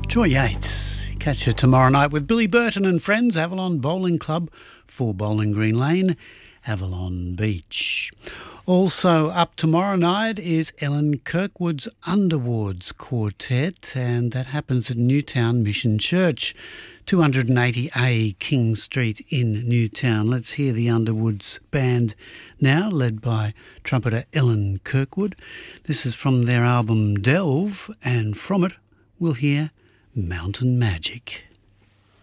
Joy Yates. Catch her tomorrow night with Billy Burton and friends, Avalon Bowling Club, 4 Bowling Green Lane, Avalon Beach. Also up tomorrow night is Ellen Kirkwood's Underwards Quartet, and that happens at Newtown Mission Church, 280A King Street in Newtown. Let's hear the Underwoods Band now, led by trumpeter Ellen Kirkwood. This is from their album Delve, and from it we'll hear Mountain Magic.